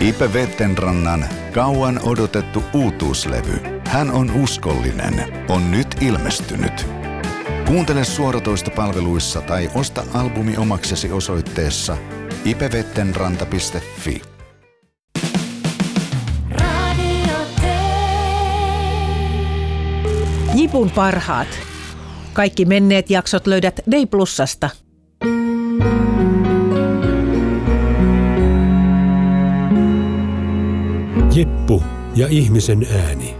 Ipe Vettenrannan kauan odotettu uutuuslevy Hän on uskollinen on nyt ilmestynyt. Kuuntele suoratoistopalveluissa tai osta albumi omaksesi osoitteessa ipevettenranta.fi. Jipun parhaat. Kaikki menneet jaksot löydät Day Plusasta. Jippu ja ihmisen ääni.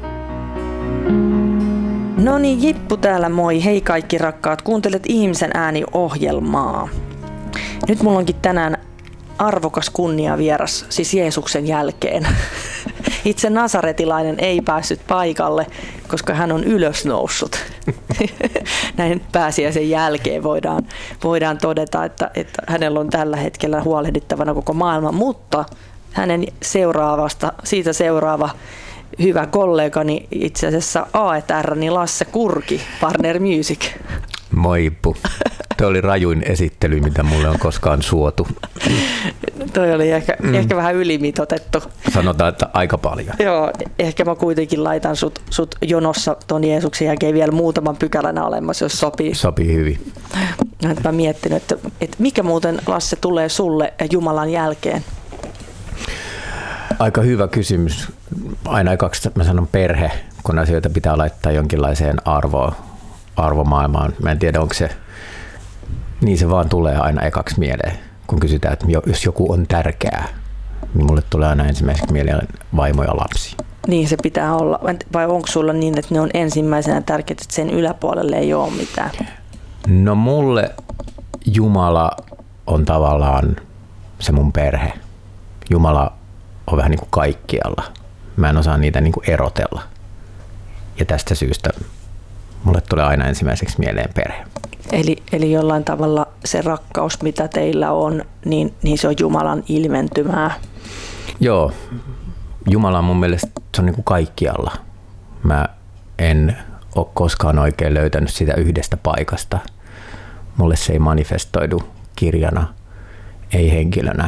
No niin, Jippu täällä moi. Hei kaikki rakkaat. Kuuntelet Ihmisen ääni-ohjelmaa. Nyt mulla onkin tänään arvokas kunniavieras, siis Jeesuksen jälkeen. Itse nasaretilainen ei päässyt paikalle, koska hän on ylösnoussut. Näin pääsiäisen jälkeen voidaan todeta, että hänellä on tällä hetkellä huolehdittavana koko maailma, mutta hänen siitä seuraava hyvä kollegani itse asiassa AETR:ni Lasse Kurki, Partner Music. Moi Ippu. Tuo oli rajuin esittely, mitä mulle on koskaan suotu. Toi oli ehkä vähän ylimitoitettu. Sanotaan, että aika paljon. Joo, ehkä mä kuitenkin laitan sut jonossa ton Jeesuksen jälkeen vielä muutaman pykälän alemmas, jos sopii. Sopii hyvin. Mä miettinyt, että mikä muuten Lasse tulee sulle Jumalan jälkeen? Aika hyvä kysymys. Aina ekaksi mä sanon perhe, kun asioita pitää laittaa jonkinlaiseen arvomaailmaan. Mä en tiedä, onko se, niin se vaan tulee aina ekaksi mieleen, kun kysytään, että jos joku on tärkeää, niin mulle tulee aina ensimmäiseksi mieleen vaimo ja lapsi. Niin se pitää olla, vai onko sulla niin, että ne on ensimmäisenä tärkeitä, että sen yläpuolelle ei ole mitään? No mulle Jumala on tavallaan se mun perhe. Jumala on vähän niin kuin kaikkialla. Mä en osaa niitä niin kuin erotella. Ja tästä syystä mulle tulee aina ensimmäiseksi mieleen perhe. Eli jollain tavalla se rakkaus, mitä teillä on, niin se on Jumalan ilmentymää. Joo, Jumala on mun mielestä se on niin kuin kaikkialla. Mä en ole koskaan oikein löytänyt sitä yhdestä paikasta. Mulle se ei manifestoidu kirjana, ei henkilönä.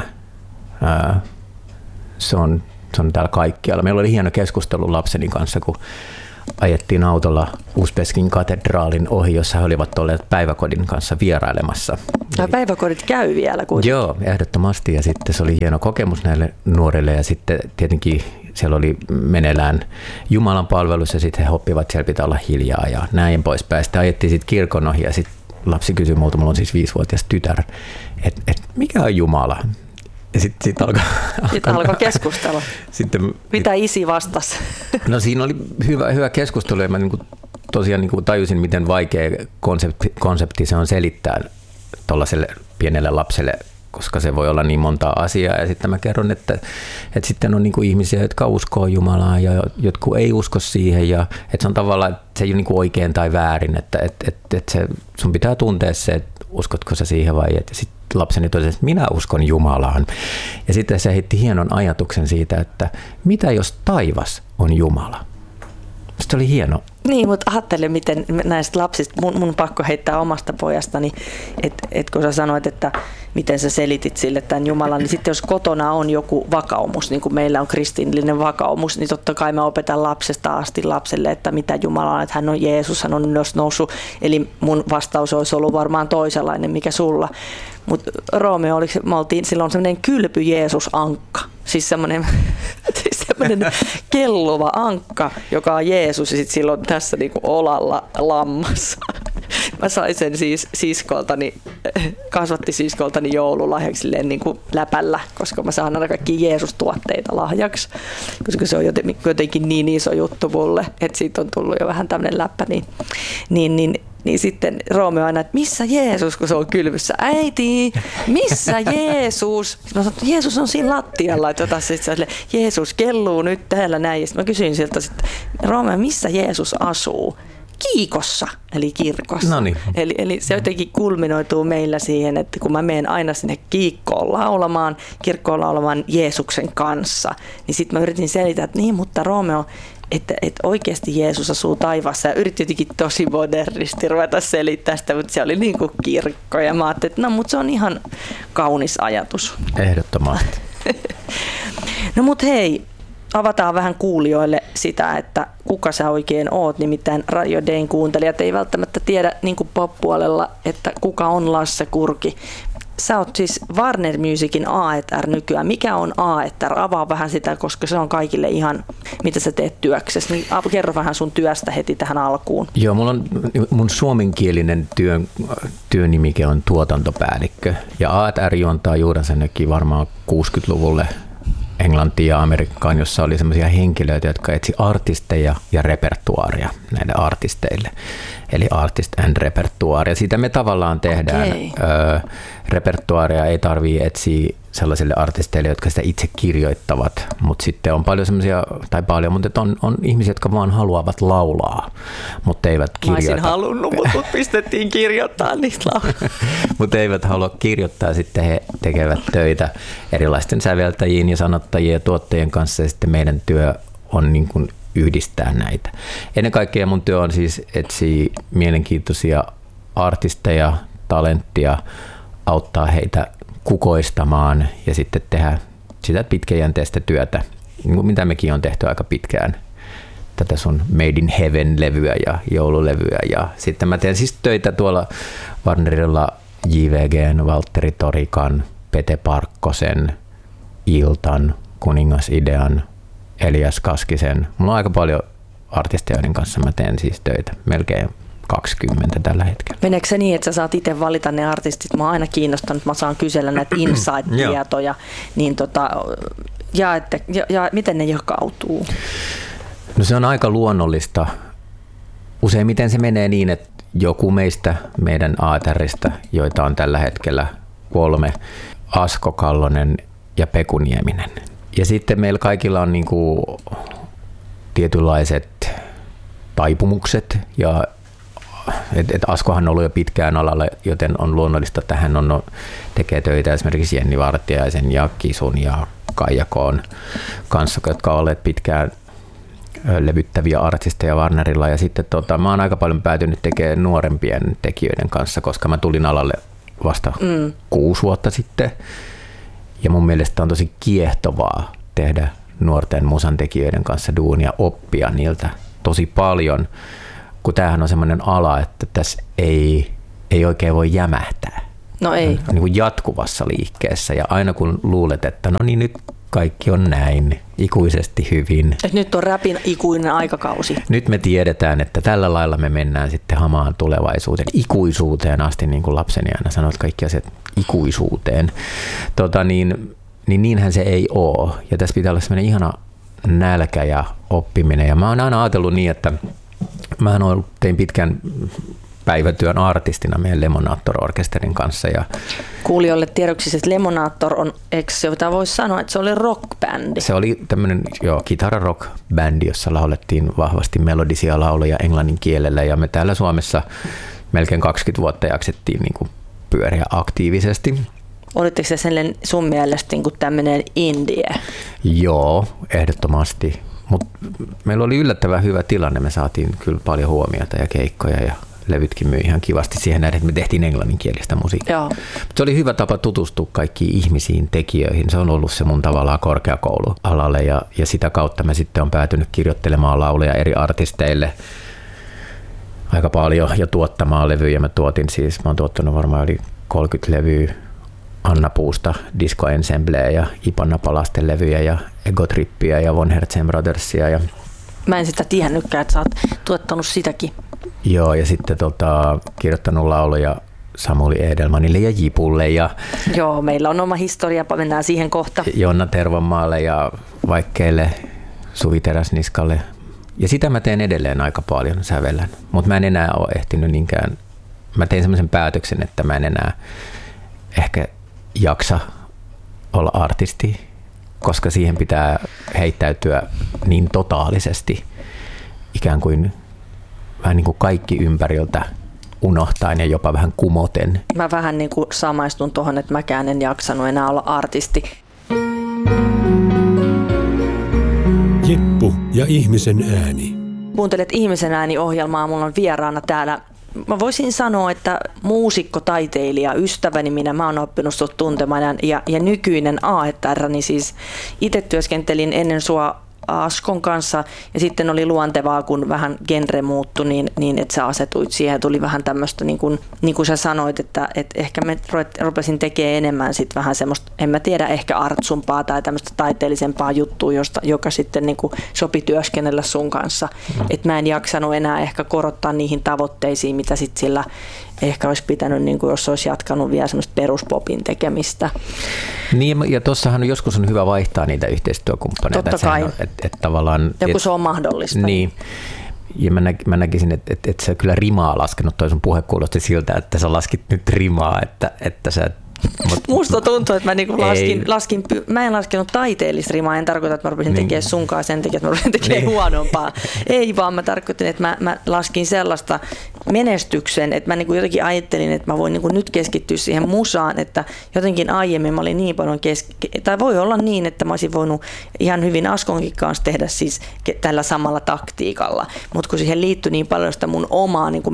Se on täällä kaikkialla. Meillä oli hieno keskustelu lapseni kanssa, kun ajettiin autolla Uzbekistan katedraalin ohi, jossa he olivat olleet päiväkodin kanssa vierailemassa. Ja päiväkodit käy vielä kuitenkin. Joo, ehdottomasti. Ja sitten se oli hieno kokemus näille nuorille. Ja sitten tietenkin siellä oli meneillään Jumalan palvelus ja sitten he oppivat, siellä pitää olla hiljaa ja näin poispäin. Sitten ajettiin sitten kirkon ohi ja sitten lapsi kysyi multa, mulla on siis 5-vuotias tytär, että mikä on Jumala? Ja sitten alkoi keskustella. Mitä isi vastasi? No siinä oli hyvä keskustelu ja mä tosiaan tajusin, miten vaikea konsepti se on selittää tuollaiselle pienelle lapselle, koska se voi olla niin monta asiaa. Ja sitten mä kerron, että sitten on ihmisiä, jotka uskoo Jumalaan ja jotkut ei usko siihen. Ja että se on tavallaan, että se ei ole oikein tai väärin, että sun pitää tuntea se, että uskotko sä siihen vai et. Sitten lapseni totesi, että minä uskon Jumalaan. Ja sitten se heitti hienon ajatuksen siitä, että mitä jos taivas on Jumala? Se oli hieno. Niin, mutta ajattele, miten näistä lapsista, mun pakko heittää omasta pojastani, että kun sä sanoit, että miten sä selitit sille tämän Jumalan, niin sitten jos kotona on joku vakaumus, niin kuin meillä on kristillinen vakaumus, niin totta kai mä opetan lapsesta asti lapselle, että mitä Jumala on, että hän on Jeesus, hän on noussut, eli mun vastaus olisi ollut varmaan toisenlainen, mikä sulla. Mutta Roomeo, me oltiin silloin semmoinen kylpy Jeesus-ankka, siis semmoinen kelluva ankka, joka on Jeesus ja sitten silloin tässä niinku olalla lammas. Mä sain sen siis kasvattisiskoltani joululahjaksi niin kuin läpällä, koska mä saan aina kaikki Jeesus-tuotteita lahjaksi, koska se on jotenkin niin iso juttu mulle, että siitä on tullut jo vähän tämmöinen läppä, niin sitten Roomeo aina, että missä Jeesus, kun se on kylvyssä. Äiti, missä Jeesus? Mä sanoin, että Jeesus on siinä lattialla. Että Jeesus kelluu nyt täällä näin. Ja mä kysyin siltä, että Roomeo, missä Jeesus asuu? Kiikossa, eli kirkossa. Noniin. Eli se jotenkin kulminoituu meillä siihen, että kun mä menen aina sinne kirkkoon laulamaan Jeesuksen kanssa, niin sitten mä yritin selittää, että niin, mutta Roomeo, että oikeasti Jeesus asuu taivaassa ja yritin jotenkin tosi modernisti ruveta selittää sitä, mutta se oli niin kuin kirkko ja mä ajattelin, että no, mutta se on ihan kaunis ajatus. Ehdottomasti. No mut hei, avataan vähän kuulijoille sitä, että kuka sä oikein oot, nimittäin Radio Dayn kuuntelijat ei välttämättä tiedä niin kuin pop-puolella, että kuka on Lasse Kurki. Sä oot siis Warner Musicin A&R nykyään. Mikä on A&R? Avaa vähän sitä, koska se on kaikille ihan, mitä sä teet työksessä. Niin kerro vähän sun työstä heti tähän alkuun. Joo, mun suomenkielinen työnimike on tuotantopäällikkö. Ja A&R juontaa juurensa varmaan 60-luvulle Englantiin ja Amerikkaan, jossa oli sellaisia henkilöitä, jotka etsi artisteja ja repertuaaria näille artisteille. Eli artist and repertoire. Ja sitä me tavallaan tehdään. Repertuaaria ei tarvitse etsiä sellaisille artisteille, jotka sitä itse kirjoittavat, mutta sitten on paljon semmoisia, mutta on ihmisiä, jotka vaan haluavat laulaa, mutta eivät kirjoita. Mä olisin halunnut, mutta pistettiin kirjoittaa niitä laulaa. Mutta eivät halua kirjoittaa, sitten he tekevät töitä erilaisten säveltäjien ja sanottajien ja tuottajien kanssa, ja sitten meidän työ on niin kuin yhdistää näitä. Ennen kaikkea mun työ on siis etsiä mielenkiintoisia artisteja, talenttia, auttaa heitä kukoistamaan ja sitten tehdä sitä pitkäjänteistä työtä, mitä mekin on tehty aika pitkään. Tätä sun Made in Heaven-levyä ja joululevyä. Ja sitten mä teen siis töitä tuolla Warnerilla JVGn, Valtteri Torikan, Pete Parkkosen, Iltan, Kuningas-idean, Elias Kaskisen. Mulla on aika paljon artisteja, joiden kanssa mä teen siis töitä. Melkein 20 tällä hetkellä. Meneekö se niin, että sä saat itse valita ne artistit? Mä oon aina kiinnostanut, mä saan kysellä näitä inside-tietoja. Niin ja miten ne jakautuu? No se on aika luonnollista. Useimmiten se menee niin, että joku meistä, meidän A&Ristä, joita on tällä hetkellä 3, Asko Kallonen ja Peku Nieminen. Ja sitten meillä kaikilla on niinku tietynlaiset taipumukset ja Askohan on ollut jo pitkään alalla, joten on luonnollista, että hän tekee töitä esimerkiksi Jenni Vartiaisen ja Kisun ja Kaija Koon kanssa, jotka ovat olleet pitkään levyttäviä artisteja Warnerilla. Ja sitten mä oon aika paljon päätynyt tekemään nuorempien tekijöiden kanssa, koska mä tulin alalle vasta 6 vuotta sitten. Ja mun mielestä on tosi kiehtovaa tehdä nuorten musantekijöiden kanssa duunia, oppia niiltä tosi paljon, kun tämähän on semmoinen ala, että tässä ei oikein voi jämähtää. No ei. Niin kuin jatkuvassa liikkeessä ja aina kun luulet, että no niin nyt kaikki on näin ikuisesti hyvin. Et nyt on räpin ikuinen aikakausi. Nyt me tiedetään, että tällä lailla me mennään sitten hamaan tulevaisuuteen, ikuisuuteen asti, niin kuin lapseni aina sanoo, että kaikki asiat ikuisuuteen. Niinhän se ei ole. Ja tässä pitää olla semmoinen ihana nälkä ja oppiminen. Ja mä oon aina ajatellut niin, että mähän tein pitkän päivätyön artistina meidän Lemonator-orkesterin kanssa. Ja kuulijoille tiedoksi, että Lemonator on, eikö se voisi sanoa, että se oli rockbändi? Se oli tämmöinen kitara-rock-bändi, jossa laulettiin vahvasti melodisia lauluja englannin kielellä. Ja me täällä Suomessa melkein 20 vuotta jaksettiin niin kuin pyöriä aktiivisesti. Olitteko se sun mielestä niin tämmöinen indie? Joo, ehdottomasti. Mutta meillä oli yllättävän hyvä tilanne. Me saatiin kyllä paljon huomiota ja keikkoja ja levytkin myi ihan kivasti siihen nähden, että me tehtiin englanninkielistä musiikkia. Joo. Se oli hyvä tapa tutustua kaikkiin ihmisiin, tekijöihin. Se on ollut se mun tavallaan korkeakoulualalle ja sitä kautta mä sitten on päätynyt kirjoittelemaan lauluja eri artisteille aika paljon ja tuottamaan levyjä. Mä oon tuottanut varmaan yli 30 levyä. Anna Puusta Disco Ensembleä ja Ipanna Palasten levyjä ja Ego Trippiä ja Von Herzen Brothersia. Ja mä en sitä tiennytkään, että sä oot tuottanut sitäkin. Joo, ja sitten kirjoittanut lauluja Samuli Edelmanille ja Jipulle. Ja joo, meillä on oma historia, mennään siihen kohta. Jonna Tervonmaalle ja Vaikkeille, Suvi Teräsniskalle. Ja sitä mä teen edelleen aika paljon, sävellän. Mutta mä en enää ole ehtinyt niinkään. Mä tein semmoisen päätöksen, että mä en enää ehkä jaksa olla artisti, koska siihen pitää heittäytyä niin totaalisesti, ikään kuin vähän niin kuin kaikki ympäriltä unohtaen ja jopa vähän kumoten. Mä vähän niin kuin samaistun tuohon, että mäkään en jaksanut enää olla artisti. Jeppu ja ihmisen ääni. Kuuntelet Ihmisen ääni -ohjelmaa. Mulla on vieraana täällä mä voisin sanoa, että muusikko, taiteilija, ystäväni mä oon oppinut sut tuntemaan ja nykyinen A&R, siis itse työskentelin ennen sua Askon kanssa ja sitten oli luontevaa, kun vähän genre muuttui, niin että sä asetuit siihen. Tuli vähän tämmöistä, niin kuin sä sanoit, että ehkä me rupesin tekemään enemmän sit vähän semmoista, en mä tiedä, ehkä artsumpaa tai tämmöistä taiteellisempaa juttua, joka sitten niin kuin sopi työskennellä sun kanssa. Että mä en jaksanut enää ehkä korottaa niihin tavoitteisiin, mitä sitten sillä ehkä olisi pitänyt, niin kuin jos olisi jatkanut vielä semmoista peruspopin tekemistä. Niin, ja tuossahan joskus on hyvä vaihtaa niitä yhteistyökumppaneita. Totta kai. Tavallaan, kun se on mahdollista. Niin. Ja mä näkisin, että sä kyllä rimaa laskenut, toi sun puhe kuulosti siltä, että sä laskit nyt rimaa, että sä... Musta tuntuu, että mä niinku mä en laskenut taiteellista rimaa, en tarkoita, että mä rupesin tekemään sunkaan sen takia, että mä rupesin tekemään huonompaa. Ei, vaan mä tarkoitin, että mä laskin sellaista menestyksen, että mä niinku jotenkin ajattelin, että mä voin niinku nyt keskittyä siihen musaan, että jotenkin aiemmin mä olin niin paljon tai voi olla niin, että mä olisin voinut ihan hyvin Askonkin kanssa tehdä siis tällä samalla taktiikalla, mutta kun siihen liittyi niin paljon sitä mun omaa niinku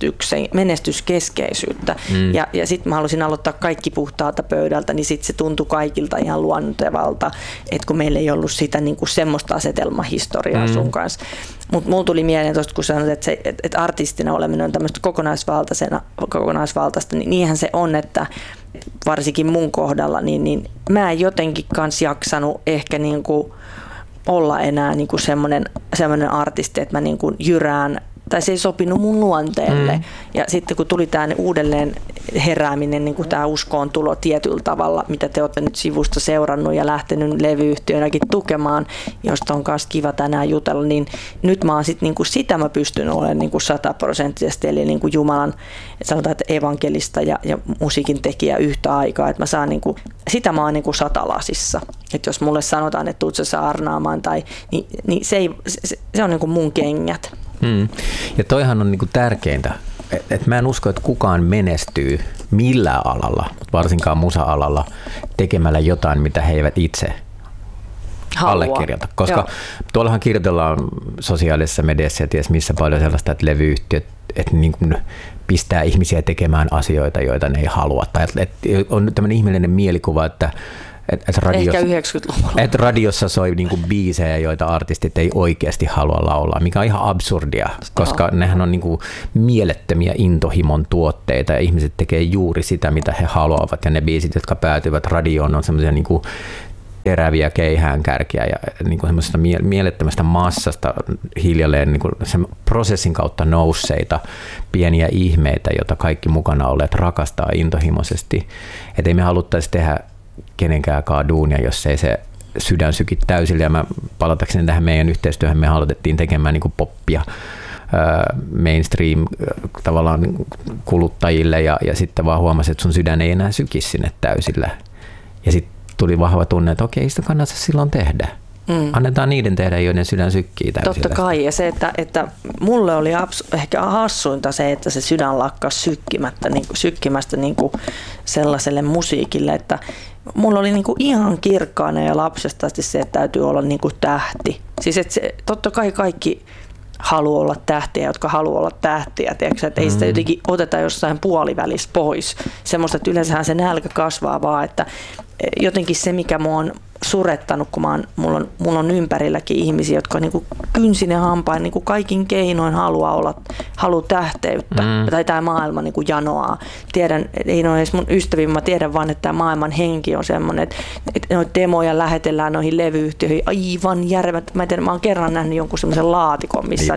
menestyskeskeisyyttä ja sitten mä halusin aloittaa kaikki puhtaalta pöydältä, niin sitten se tuntui kaikilta ihan luontevalta, että kun meillä ei ollut sitä niinku semmoista asetelmahistoriaa sun kanssa. Mutta mulla tuli mieleen tuosta, kun sanoit, että artistina oleminen on tämmöistä kokonaisvaltaista, niin niinhän se on, että varsinkin mun kohdalla, niin mä en jotenkin kans jaksanut ehkä niinku olla enää niinku semmoinen artisti, että mä niinku jyrään, tai se ei sopinut mun luonteelle. Ja sitten kun tuli tämä uudelleen herääminen, niin kuin tämä uskoon tulo tietyllä tavalla, mitä te olette nyt sivusta seurannut ja lähtenyt levyyhtiönäkin tukemaan, josta on myös kiva tänään jutella, niin nyt mä oon sit, niin kuin sitä mä pystyn olemaan niin kuin 100%, eli niin kuin Jumalan, sanotaan, että evankelista ja musiikin tekijä yhtä aikaa, että mä saan niin kuin, sitä mä oon niin kuin satalasissa. Että jos mulle sanotaan, että tuut sä saarnaamaan, niin se on niin kuin mun kengät. Ja toihan on niinku tärkeintä, että mä en usko, että kukaan menestyy millään alalla, varsinkaan musa-alalla, tekemällä jotain, mitä he eivät itse allekirjoita. Koska tuollahan kirjoitellaan sosiaalisessa mediassa ja ties missä paljon sellaista, että levyyhtiöt niin kuin pistää ihmisiä tekemään asioita, joita ne ei halua. Tai on tämmöinen ihmeellinen mielikuva, että radiossa soi niinku biisejä, joita artistit ei oikeasti halua laulaa, mikä on ihan absurdia, koska nehän on niinku mielettömiä intohimon tuotteita ja ihmiset tekee juuri sitä, mitä he haluavat. Ja ne biisit, jotka päätyvät radioon, on semmoisia niinku teräviä keihäänkärkiä ja niinku semmoisesta mielettömästä massasta hiljalleen niinku sen prosessin kautta nousseita pieniä ihmeitä, joita kaikki mukana olleet rakastaa intohimoisesti. Et ei me haluttaisi tehdä kenenkään duunia, jos ei se sydän syki täysille. Ja mä palatakseni tähän meidän yhteistyöhön, me aloitettiin tekemään niin kuin poppia mainstream tavallaan kuluttajille ja sitten vaan huomasin, että sun sydän ei enää syki sinne täysille. Ja sitten tuli vahva tunne, että okei, sitä kannattaa silloin tehdä. Annetaan niiden tehdä, joiden sydän sykkii täysille. Totta kai, ja se, että mulle oli ehkä hassuinta se, että se sydän lakkasi sykkimästä niin kuin sellaiselle musiikille, että mulla oli niin kuin ihan kirkkaana ja lapsesta asti se, että täytyy olla niin kuin tähti. Siis että totta kai kaikki haluaa olla tähtiä, jotka haluaa olla tähtiä, tiedätkö? Että ei sitä jotenkin oteta jossain puolivälissä pois. Semmoista, että yleensähän se nälkä kasvaa vaan, että jotenkin se, mikä mua on surettanut, kun mulla on ympärilläkin ihmisiä, jotka niinku kynsinen hampain niinku kaikin keinoin haluaa tähteyttä. Tai tämä maailma niinku janoaa. Tiedän, ei ole edes mun ystäviä, mä tiedän vaan, että tämä maailman henki on semmoinen, että noita demoja lähetellään noihin levyyhtiöihin aivan järvät. Mä oon kerran nähnyt jonkun semmoisen laatikon, missä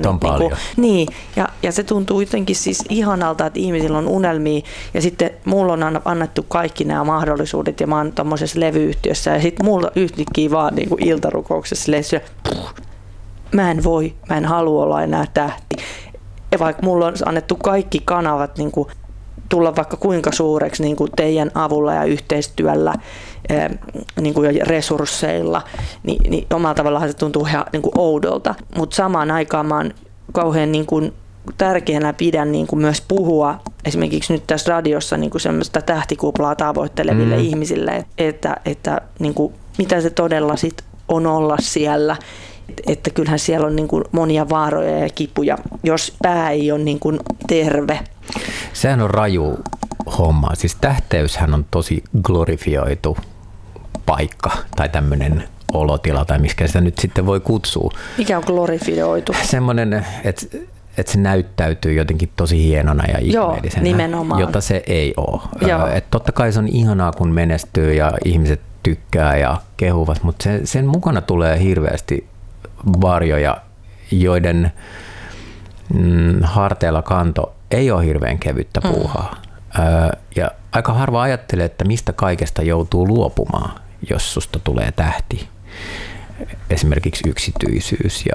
ja se tuntuu jotenkin siis ihanalta, että ihmisillä on unelmia ja sitten mulla on annettu kaikki nämä mahdollisuudet ja mä oon tommosessa levyyhtiössä ja sitten mulla yhtäkkiä vaan niin kuin iltarukouksessa mä en halua olla enää tähti. Ja vaikka mulla on annettu kaikki kanavat niin kuin tulla vaikka kuinka suureksi niin kuin teidän avulla ja yhteistyöllä niin kuin resursseilla, niin omalla tavallaan se tuntuu ihan niin kuin oudolta. Mutta samaan aikaan mä oon kauhean niin kuin tärkeänä pidän niin kuin myös puhua esimerkiksi nyt tässä radiossa niin kuin semmoista tähtikuplaa tavoitteleville ihmisille, että niin kuin, mitä se todella sit on olla siellä. Että kyllähän siellä on niin kuin monia vaaroja ja kipuja, jos pää ei ole niin kuin terve. Sehän on raju homma. Siis tähteyshän on tosi glorifioitu paikka tai tämmöinen olotila tai miskä sitä nyt sitten voi kutsua. Mikä on glorifioitu? Semmoinen, että se näyttäytyy jotenkin tosi hienona ja ihmeellisenä, nimenomaan. Jota se ei ole. Et totta kai se on ihanaa, kun menestyy ja ihmiset tykkää ja kehuvat, mutta sen mukana tulee hirveästi varjoja, joiden harteilla kanto ei ole hirveän kevyttä puuhaa. Ja aika harva ajattelee, että mistä kaikesta joutuu luopumaan, jos susta tulee tähti. Esimerkiksi yksityisyys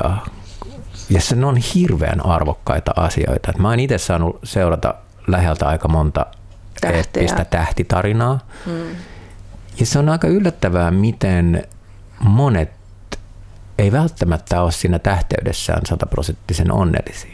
ja se on hirveän arvokkaita asioita. Mä oon itse saanut seurata läheltä aika monta eeppistä tähtitarinaa. Ja se on aika yllättävää, miten monet ei välttämättä ole siinä tähteydessään 100% onnellisia.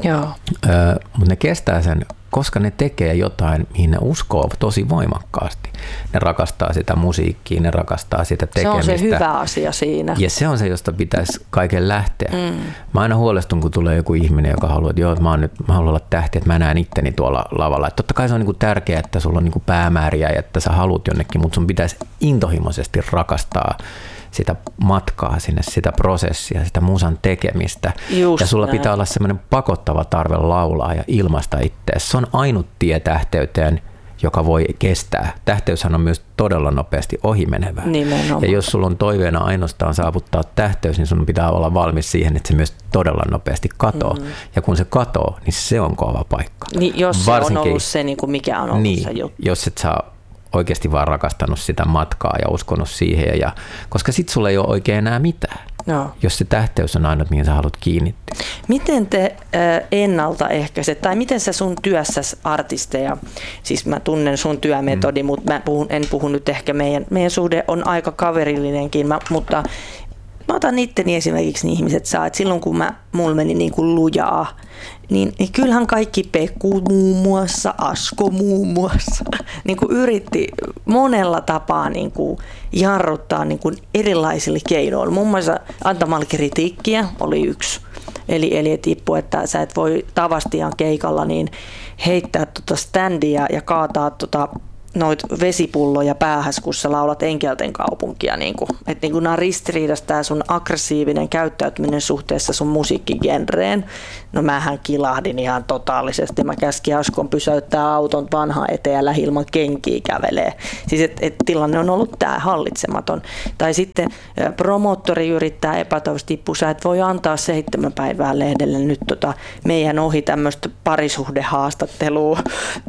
Mutta ne kestää sen, koska ne tekee jotain, mihin ne uskoo tosi voimakkaasti. Ne rakastaa sitä musiikkia, ne rakastaa sitä tekemistä. Se on se hyvä asia siinä. Ja se on se, josta pitäisi kaiken lähteä. Mä aina huolestun, kun tulee joku ihminen, joka haluaa, että mä haluan olla tähti, että mä näen itteni tuolla lavalla. Et totta kai se on tärkeää, että sulla on päämääriä ja että sä haluat jonnekin, mutta sun pitäisi intohimoisesti rakastaa sitä matkaa sinne, sitä prosessia, sitä musan tekemistä. Just ja sulla näin. pitää olla semmoinen pakottava tarve laulaa ja ilmaista itseäsi. Se on ainut tie tähteyteen, joka voi kestää. Tähteyshän on myös todella nopeasti ohimenevää. Nimenomaan. Ja jos sulla on toiveena ainoastaan saavuttaa tähteys, niin sun pitää olla valmis siihen, että se myös todella nopeasti katoo. Ja kun se katoo, niin se on kova paikka. Niin, jos se on ollut se, mikä on ollut se juttu. Jos et saa oikeasti vaan rakastanut sitä matkaa ja uskonut siihen, koska sit sulla ei ole oikein enää mitään, jos se tähteys on ainut, mihin sä haluat kiinnittyä. Miten te ennaltaehkäiset, tai miten sä sun työssäsi artisteja, siis mä tunnen sun työmetodi, mutta en puhu nyt ehkä, meidän suhde on aika kaverillinenkin, mutta mä otan itteni esimerkiksi niin ihmiset saa, että silloin kun mulla meni niin kuin lujaa, niin kyllähän kaikki Pekku muun muassa, Asko muun muassa, niin kuin yritti monella tapaa niin kuin jarruttaa niin kuin erilaisilla keinoilla. Muun muassa antamalla kritiikkiä oli yksi. Eli tippu, että sä et voi Tavastian keikalla niin heittää standia ja kaataa noit vesipulloja päähäs, kun sä laulat Enkelten kaupunkia. Että nämä on ristiriidassa tämä sun aggressiivinen käyttäytyminen suhteessa sun musiikkigenreen. No mähän kilahdin ihan totaalisesti. Mä käskin Askon pysäyttää auton vanhaan eteen ja lähi ilman kenkiä kävelee. Siis tilanne on ollut tää hallitsematon. Tai sitten promottori yrittää epätoivosti tippu, sä et voi antaa 7 päivää lehdelle nyt meidän ohi tämmöistä parisuhdehaastattelua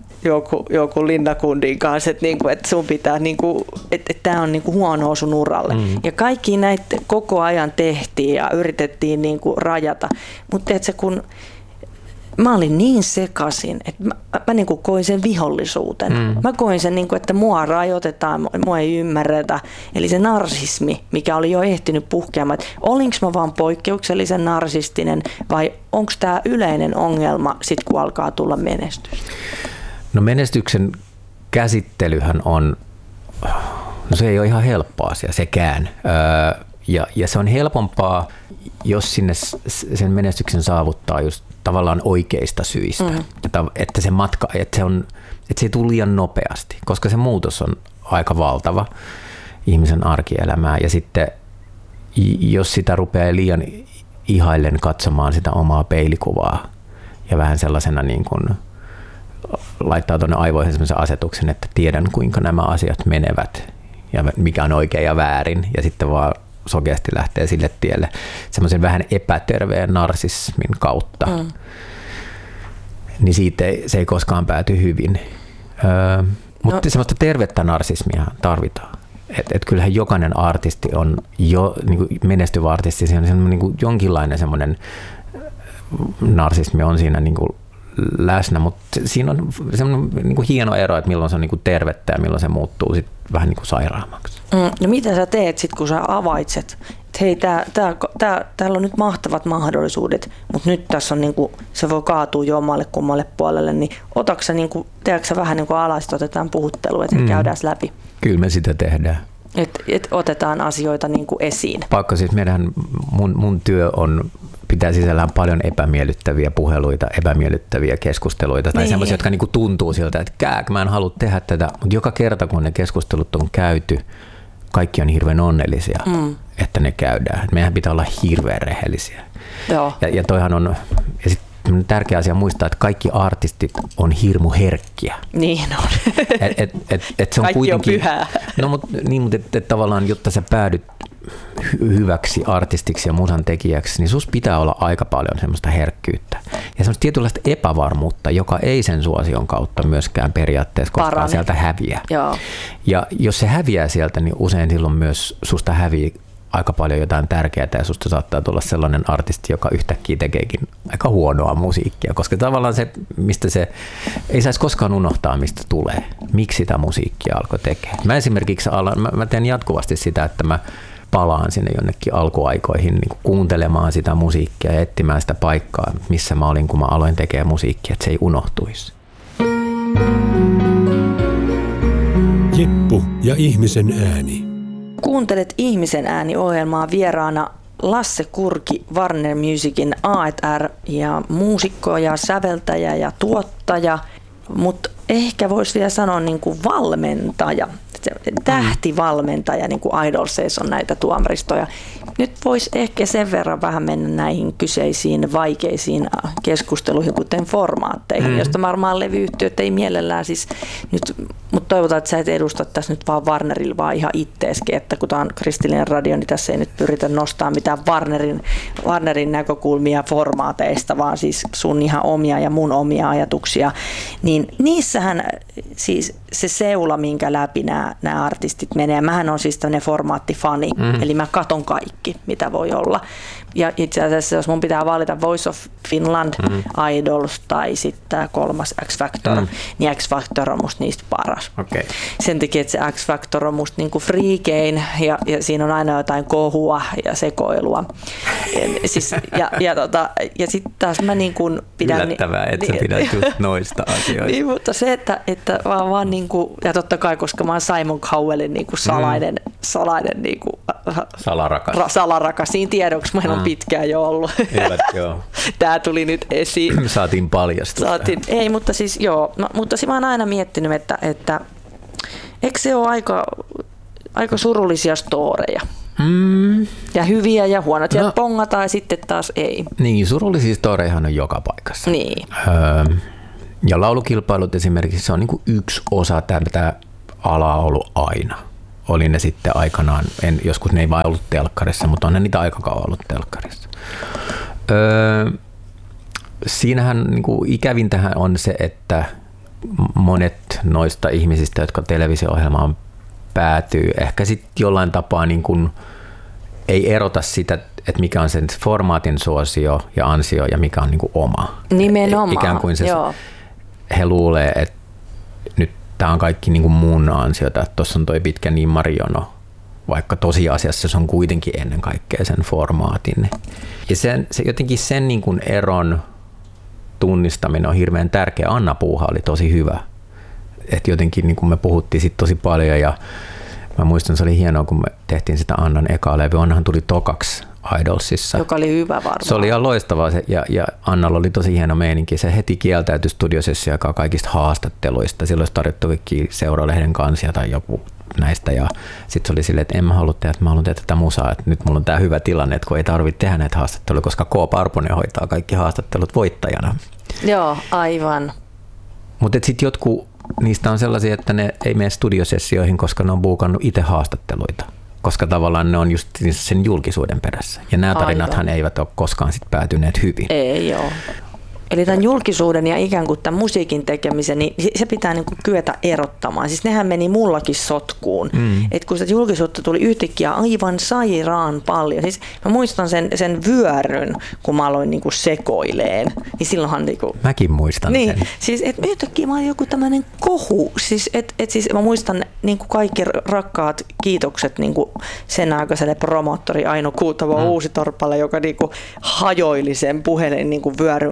joku Linnakundin kanssa, että sun pitää, että tämä on huonoa sun uralle. Ja kaikki näitä koko ajan tehtiin ja yritettiin rajata. Mutta tiedätkö, kun mä olin niin sekaisin, että mä koin sen vihollisuuten. Mä koin sen, että mua rajoitetaan, mua ei ymmärretä. Eli se narsismi, mikä oli jo ehtinyt puhkeamaan. Olinko mä vaan poikkeuksellisen narsistinen vai onko tämä yleinen ongelma sit kun alkaa tulla menestys? No menestyksen käsittelyhän on, no se ei ole ihan helppo asia sekään. Ja se on helpompaa, jos sinne sen menestyksen saavuttaa just tavallaan oikeista syistä. Että se matka, että se ei tule liian nopeasti, koska se muutos on aika valtava ihmisen arkielämää. Ja sitten jos sitä rupeaa liian ihaillen katsomaan sitä omaa peilikuvaa ja vähän sellaisena niin kuin laittaa tuonne aivoihin sellaisen asetuksen, että tiedän kuinka nämä asiat menevät ja mikä on oikein ja väärin ja sitten vaan sokeasti lähtee sille tielle semmoisen vähän epäterveen narsismin kautta, niin siitä se ei koskaan pääty hyvin. Mutta semmoista tervettä narsismia tarvitaan. Et kyllähän jokainen artisti on niin menestyvä artisti, se on niin jonkinlainen semmoinen narsismi on siinä niin kuin läsnä, mutta siinä on semmoinen niin hieno ero, että milloin se on niin tervettä ja milloin se muuttuu sit vähän niin kuin sairaammaksi. No mitä sä teet sitten, kun sä avaitset, että hei, täällä on nyt mahtavat mahdollisuudet, mutta nyt tässä on se voi kaatua jommalle kummalle puolelle, niin otatko sä, teetkö sä vähän alas, että otetaan puhuttelua, että käydään läpi? Kyllä me sitä tehdään. Et otetaan asioita esiin. Pakko siis mun työ on pitää sisällään paljon epämiellyttäviä puheluita, epämiellyttäviä keskusteluita tai semmoisia, jotka niinku tuntuu siltä, että mä en halua tehdä tätä, mutta joka kerta kun ne keskustelut on käyty, kaikki on hirveän onnellisia, että ne käydään. Meidän pitää olla hirveän rehellisiä. Joo. Ja toihan on, ja sit tärkeä asia muistaa, että kaikki artistit on hirmu herkkiä. Niin on. Se on kaikki kuitenkin, on pyhää. No, mutta tavallaan, jotta sä päädyt hyväksi artistiksi ja musan tekijäksi, niin sus pitää olla aika paljon semmoista herkkyyttä. Ja semmoista tietynlaista epävarmuutta, joka ei sen suosion kautta myöskään periaatteessa koskaan sieltä häviä. Joo. Ja jos se häviää sieltä, niin usein silloin myös susta häviää aika paljon jotain tärkeää ja susta saattaa tulla sellainen artisti, joka yhtäkkiä tekeekin aika huonoa musiikkia, koska tavallaan se, mistä se ei saisi koskaan unohtaa, mistä tulee, miksi sitä musiikkia alkoi tekemään. Mä esimerkiksi mä teen jatkuvasti sitä, että mä palaan sinne jonnekin alkuaikoihin niin kuin kuuntelemaan sitä musiikkia ja etsimään sitä paikkaa, missä mä olin, kun mä aloin tekemään musiikkia, että se ei unohtuisi. Jeppu ja ihmisen ääni. Kuuntelet Ihmisen ääni-ohjelmaa, vieraana Lasse Kurki, Warner Musicin A&R ja muusikko ja säveltäjä ja tuottaja, mutta ehkä voisi vielä sanoa niin kuin valmentaja, tähtivalmentaja, niin kuin Idolseissa on näitä tuomaristoja. Nyt voisi ehkä sen verran vähän mennä näihin kyseisiin vaikeisiin keskusteluihin, kuten formaatteihin, josta varmaan levyyhtiöt ei mielellään siis nyt, mutta toivotaan, että sä et edusta tässä nyt vaan Warnerilla, vaan ihan itteeskin, että kun tämä on kristillinen radio, niin tässä ei nyt pyritä nostaa mitään Warnerin näkökulmia formaateista, vaan siis sun ihan omia ja mun omia ajatuksia, niin niissähän siis se seula, minkä läpi nämä artistit menee. Mähän on siis tämmöinen formaattifani, eli mä katon kaikki, mitä voi olla. Ja itse asiassa, jos mun pitää valita Voice of Finland, Idols tai sitten tämä kolmas X Factor, niin X Factor on musta niistä paras. Okay. Sen takia, että se X Factor on musta niinku friikein ja siinä on aina jotain kohua ja sekoilua. Ja sitten taas mä niin kuin pidän... Yllättävää, että sä pidät just noista asioista. Niin, mutta se, että vaan niin kuin, ja totta kai, koska mä oon Simon Cowellin niin kuin salainen niin kuin, salarakas. Siinä tiedoksi meillä on pitkään jo ollut. Hyvät, joo. Tää tuli nyt esiin. Saatiin paljastua. Ei, mutta siis joo. Mutta mä oon aina miettinyt, että eikö se ole aika surullisia storeja? Ja hyviä ja huonot. Ja pongataan ja sitten taas ei. Niin, surullisia storejahan on joka paikassa. Niin. Ja laulukilpailut esimerkiksi, se on niin kuin yksi osa tätä alaa ollut aina. Oli ne sitten aikanaan, joskus ne ei vaan ollut telkkarissa, mutta on ne niitä aika kauan ollut telkkarissa. Siinähän niin kuin ikävintähän on se, että monet noista ihmisistä, jotka televisio-ohjelmaan päätyy, ehkä sitten jollain tapaa niin kuin ei erota sitä, että mikä on sen formaatin suosio ja ansio ja mikä on niin kuin oma. Nimenomaan, ikään kuin se, joo. He luulee, että nyt tämä on kaikki niin kuin mun ansiota, että tuossa on toi pitkä nimmarijono, vaikka tosiasiassa se on kuitenkin ennen kaikkea sen formaatin. Ja se jotenkin sen niin kuin eron tunnistaminen on hirveän tärkeä. Anna Puuha oli tosi hyvä. Että jotenkin niin kuin me puhuttiin sit tosi paljon ja mä muistan, se oli hienoa, kun me tehtiin sitä Annan ekaa levy. Annahan tuli tokaksi Idolsissa. Joka oli hyvä varmaan. Se oli ihan loistavaa ja Annalla oli tosi hieno meininki. Se heti kieltäytyi studiosessa aikaa kaikista haastatteluista. Silloin olisi tarjottu kaikki Seuralehden kansia tai joku näistä. Ja sitten se oli silleen, että en mä halua tehdä, että mä haluan tehdä tätä musaa. Että nyt mulla on tää hyvä tilanne, että kun ei tarvitse tehdä näitä haastatteluja, koska K. Parponen hoitaa kaikki haastattelut voittajana. Joo, aivan. Mutta sitten jotkut niistä on sellaisia, että ne ei mene studiosessioihin, koska ne on buukannut itse haastatteluita. Koska tavallaan ne on just sen julkisuuden perässä. Ja nämä tarinathan eivät ole koskaan sit päätyneet hyvin. Ei joo. Eli tämän julkisuuden ja ikään kuin tämän musiikin tekemisen, niin se pitää niin kuin kyetä erottamaan. Siis nehän meni mullakin sotkuun. Et kun sitä julkisuutta tuli yhtäkkiä aivan sairaan paljon. Siis mä muistan sen vyöryn, kun mä aloin niin kuin sekoileen. Niin silloinhan niin kuin... Mäkin muistan niin, sen. Siis että yhtäkkiä mä olin joku tämmöinen kohu. Siis, siis mä muistan niin kuin kaikki rakkaat kiitokset niin kuin sen aikaiselle promottori Aino Kuutavo Uusitorpalle, joka niin kuin hajoili sen puhelin niin kuin vyöryn kanssa.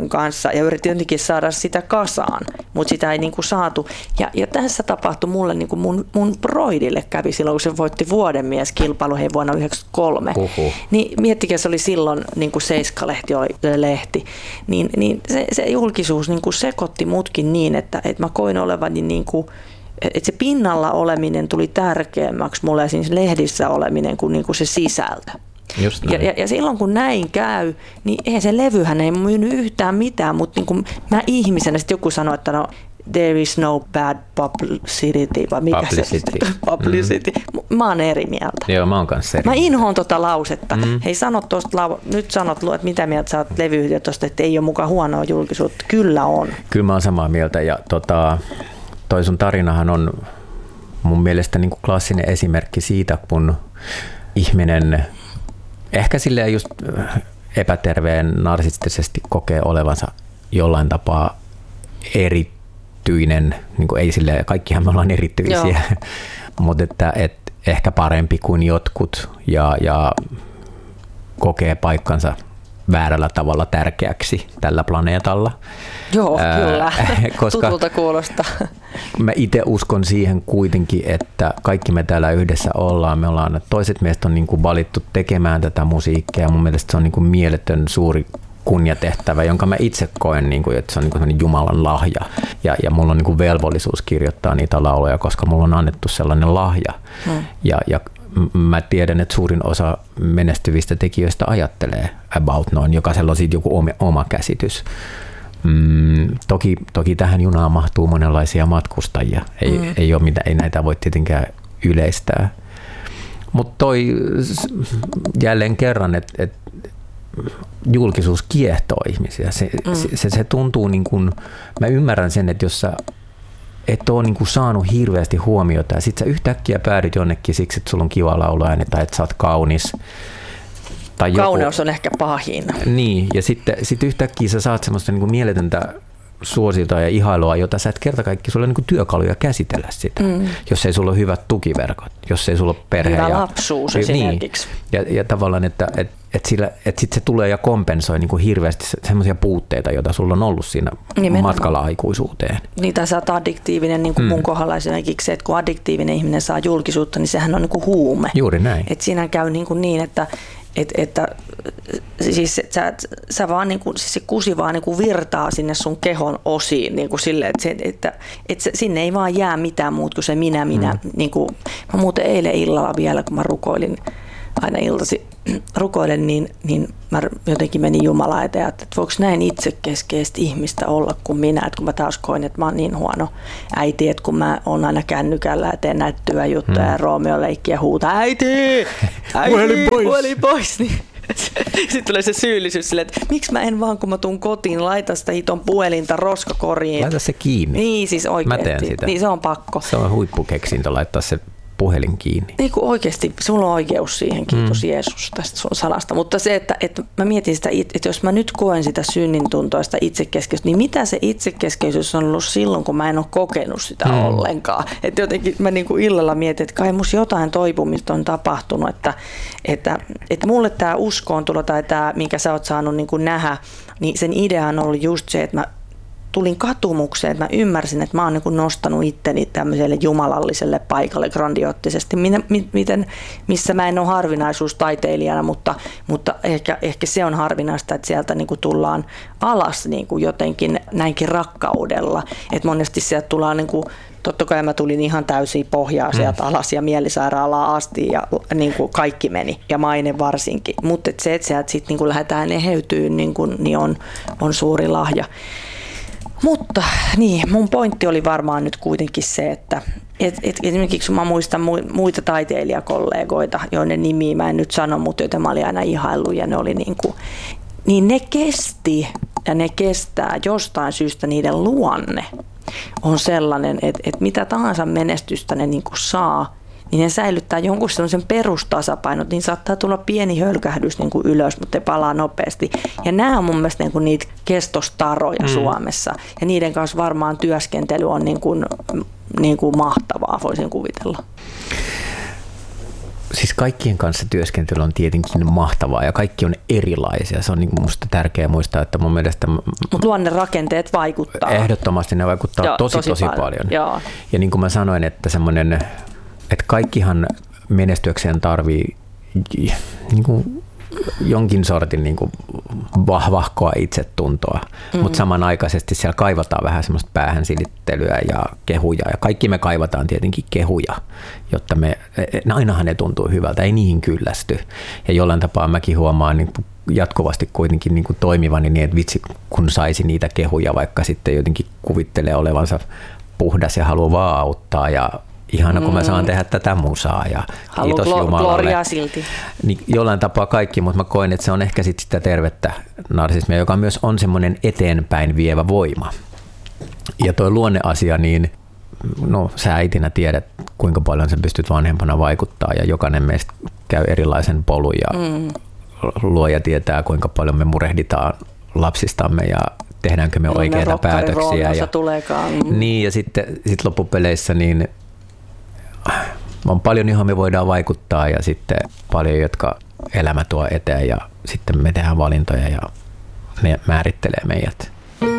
levyssä ja yritin jotenkin saada sitä kasaan, mutta sitä ei niin kuin saatu. Ja tässä tapahtui mulle, niin kuin mun broidille kävi silloin, kun se voitti vuodenmieskilpailu vuonna 1993. Niin miettikää, se oli silloin niin kuin Seiska-lehti oli lehti. Niin se julkisuus niin kuin sekoitti mutkin niin, että mä koin olevani niin kuin, että se pinnalla oleminen tuli tärkeämmäksi mulle ja siinä lehdissä oleminen kuin, se sisältö. Ja silloin kun näin käy, niin eihän se levyhän ei myynyt yhtään mitään, mutta niin kuin mä ihmisenä sitten joku sanoi, että no there is no bad publicity, vai mikä publicity. Se publicity. Mä oon eri mieltä. Joo, mä oon kanssa eri. Mä inhoon tota lausetta. Hei, nyt sanot, että mitä mieltä sä oot levyyhtiö tosta, että ei ole mukaan huonoa julkisuutta. Kyllä on. Kyllä mä oon samaa mieltä ja toi sun tarinahan on mun mielestä niin kuin klassinen esimerkki siitä, kun ihminen ehkä silleen just epäterveen narsistisesti kokee olevansa jollain tapaa erityinen, niin kuin ei silleen, kaikkihan me ollaan erityisiä, mutta että ehkä parempi kuin jotkut ja kokee paikkansa väärällä tavalla tärkeäksi tällä planeetalla. Joo, kyllä. Koska tutulta kuulostaa. mä itse uskon siihen kuitenkin, että kaikki me täällä yhdessä ollaan. Toiset meistä on niin kuin valittu tekemään tätä musiikkia ja mun mielestä se on niin kuin mieletön suuri kunniatehtävä, jonka mä itse koen, niin kuin, että se on niin kuin Jumalan lahja. Ja mulla on niin kuin velvollisuus kirjoittaa niitä lauloja, koska mulla on annettu sellainen lahja. Ja mä tiedän, että suurin osa menestyvistä tekijöistä ajattelee about noin. Jokaisella on siitä joku oma käsitys. Toki tähän junaan mahtuu monenlaisia matkustajia. Ei näitä voi tietenkään yleistää. Mutta jälleen kerran, että julkisuus kiehtoo ihmisiä. Se tuntuu niin kuin, mä ymmärrän sen, että jos sä et ole niin kuin saanut hirveästi huomiota ja sit sä yhtäkkiä päädyt jonnekin siksi, että sulla on kiva lauluääni tai että sä oot kaunis. Tai kauneus on ehkä pahin. Niin, ja sitten yhtäkkiä sä saat semmoista niin kuin mieletöntä suosiota ja ihailua, jota sä et kerta kaikki, sulla on niin kuin työkaluja käsitellä sitä, jos ei sulla ole hyvät tukiverkot, jos ei sulla ole perhe. Hyvä lapsuus esimerkiksi. Ja tavallaan, että sitten se tulee ja kompensoi niin kuin hirveästi semmoisia puutteita, joita sulla on ollut siinä matkalla aikuisuuteen. Niin, tai sä oot addiktiivinen, niin kuin mun kohdalla esimerkiksi, että kun addiktiivinen ihminen saa julkisuutta, niin sehän on niin kuin huume. Juuri näin. Että siinä käy niin, että siis sä vaan niin kuin, siis se kusi vaan niin kuin virtaa sinne sun kehon osiin niin kuin sille, että sinne ei vaan jää mitään muuta kuin se minä. Niin kuin, mä muuten eilen illalla vielä, kun mä rukoilin, aina iltasi rukoilen, niin mä jotenkin menin Jumalaan eteen, että voiko näin itsekeskeistä ihmistä olla kuin minä, että kun mä taas koin, että mä oon niin huono äiti, että kun mä oon aina kännykällä ja teen näitä työjuttuja ja Roomeo leikkiä ja huutaa, äiti, puhelin pois, niin sitten tulee se syyllisyys silleen, että miksi mä en vaan, kun mä tuun kotiin, laita sitä hiton puhelinta roskakoriin. Laita se kiinni. Niin, siis oikeasti. Mä teen sitä. Niin, se on pakko. Se on huippukeksintö laittaa se puhelin kiinni. Niin kuin oikeasti, sulla on oikeus siihen, kiitos Jeesus tästä sun sanasta. Mutta se, että mä mietin sitä, että jos mä nyt koen sitä synnintuntoista itsekeskeisyys, niin mitä se itsekeskeisyys on ollut silloin, kun mä en ole kokenut sitä ollenkaan. Että jotenkin mä niin kuin illalla mietin, että kai musta jotain toipumista on tapahtunut, että mulle tämä uskoontulo tai tämä, minkä sä oot saanut niin kuin nähdä, niin sen idea on ollut just se, että mä tulin katumukseen, että mä ymmärsin, että mä oon niin nostanut itteni tämmöiselle jumalalliselle paikalle grandioottisesti, missä mä en ole harvinaisuustaiteilijana, mutta ehkä se on harvinaista, että sieltä niin kuin tullaan alas niin kuin jotenkin näinkin rakkaudella, että monesti sieltä tullaan niin kuin, totta kai mä tulin ihan täysin pohjaa sieltä alas ja mielisairaalaa asti ja niin kuin kaikki meni ja maine varsinkin, mutta se, että sieltä sitten niin kuin lähdetään eheytyyn, niin on suuri lahja. Mutta niin, mun pointti oli varmaan nyt kuitenkin se, että esimerkiksi mä muistan muita taiteilijakollegoita, joiden nimiä mä en nyt sano, mutta joita mä olin aina ihaillut ja ne oli niin ne kesti ja ne kestää jostain syystä, niiden luonne on sellainen, että mitä tahansa menestystä ne niin kuin saa, niin ne säilyttää jonkun sellaisen perustasapainot, niin saattaa tulla pieni hölkähdys niin kuin ylös, mutta ne palaa nopeasti. Ja nämä on mun mielestä niin kuin niitä kestostaroja Suomessa, ja niiden kanssa varmaan työskentely on niin kuin mahtavaa, voisin kuvitella. Siis kaikkien kanssa työskentely on tietenkin mahtavaa ja kaikki on erilaisia. Se on niin musta tärkeää muistaa, että mun mielestä... Mutta luonnerakenteet vaikuttaa. Ehdottomasti ne vaikuttaa tosi paljon. Joo. Ja niin kuin mä sanoin, että semmoinen, että kaikkihan menestyäkseen tarvii niin kuin jonkin sortin niin kuin vahvahkoa itsetuntoa, mutta samanaikaisesti siellä kaivataan vähän semmoista päähän silittelyä ja kehuja, ja kaikki me kaivataan tietenkin kehuja, jotta ainahan ne tuntuu hyvältä, ei niihin kyllästy. Ja jollain tapaa mäkin huomaan niin jatkuvasti kuitenkin niin kuin toimivani niin, että vitsi, kun saisi niitä kehuja, vaikka sitten jotenkin kuvittelee olevansa puhdas ja haluaa vaan auttaa ja ihana, kun mä saan tehdä tätä musaa ja kiitos Jumalalle. Silti. Niin jollain tapaa kaikki, mutta mä koen, että se on ehkä sit sitä tervettä narsismia, joka myös on semmoinen eteenpäin vievä voima. Ja toi luonneasia, niin no sä äitinä tiedät, kuinka paljon sä pystyt vanhempana vaikuttaa ja jokainen meistä käy erilaisen polun ja luoja tietää, kuinka paljon me murehditaan lapsistamme ja tehdäänkö me oikeita päätöksiä. Niin, ja sitten loppupeleissä niin on paljon, johon me voidaan vaikuttaa ja sitten paljon, jotka elämä tuo eteen ja sitten me tehdään valintoja ja ne määrittelee meidät.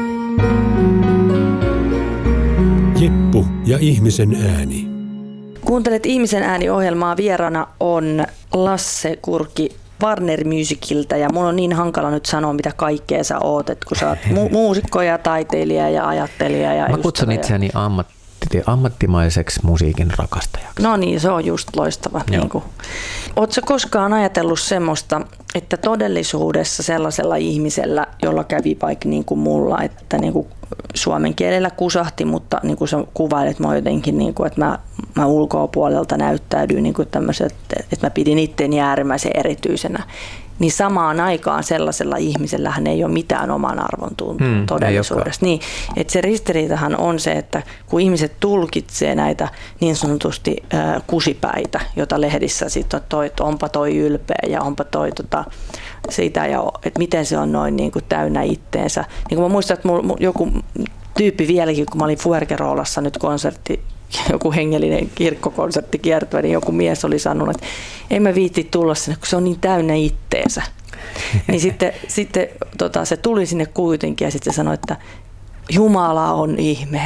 Jeppu ja ihmisen ääni. Kuuntelet Ihmisen ääni-ohjelmaa, vieraana on Lasse Kurki Warner Musiciltä ja mun on niin hankala nyt sanoa, mitä kaikkea sä oot, että kun sä oot muusikko ja taiteilija ja ajattelija ja mä kutsun itseäni ammattimaiseksi musiikin rakastajaksi. No niin, se on just loistava. Niin ootko sä koskaan ajatellut semmoista, että todellisuudessa sellaisella ihmisellä, jolla kävi vaikka niin kuin mulla, että niin kuin suomen kielellä kusahti, mutta niin kuin sä kuvailet mä jotenkin, niin kuin, että mä ulkopuolelta näyttäydyin niin kuin tämmöiset, että mä pidin itteeni äärimmäisen erityisenä. Niin samaan aikaan sellaisella ihmisellähän ei ole mitään oman arvon todellisuudessa. Niin, että se ristiriitahan on se, että kun ihmiset tulkitsee näitä niin sanotusti kusipäitä, jota lehdissä sitten on että onpa toi ylpeä ja onpa toi siitä, ja että miten se on noin niin kuin täynnä itteensä. Niin kuin mä muistan, että joku tyyppi vieläkin, kun mä olin Fuergerolassa nyt joku hengellinen kirkkokonsertti kiertue, niin joku mies oli sanonut, että ei mä viitti tulla sinne, kun se on niin täynnä itteensä. Niin sitten se tuli sinne kuitenkin ja sitten se sanoi, että Jumala on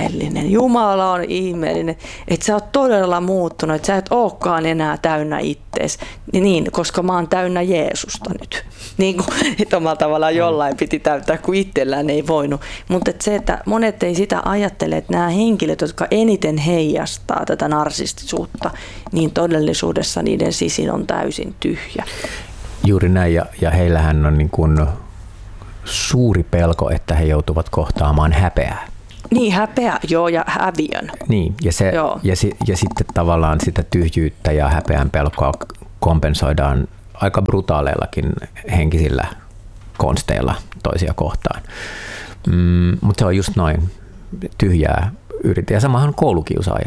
ihmeellinen, että sä oot todella muuttunut, että sä et olekaan enää täynnä ittees, niin, koska mä oon täynnä Jeesusta nyt. Niin kuin, että omalla tavallaan jollain piti täyttää, kun itsellään ei voinut. Mutta se, että monet ei sitä ajattele, että nämä henkilöt, jotka eniten heijastaa tätä narsistisuutta, niin todellisuudessa niiden sisin on täysin tyhjä. Juuri näin, ja heillähän on niin kuin suuri pelko, että he joutuvat kohtaamaan häpeää. Niin, häpeä, joo, ja häviön. Niin, ja sitten tavallaan sitä tyhjyyttä ja häpeän pelkoa kompensoidaan aika brutaaleillakin henkisillä konsteilla toisia kohtaan. Mutta se on just noin tyhjää yrittää. Ja samahan on koulukiusaaja.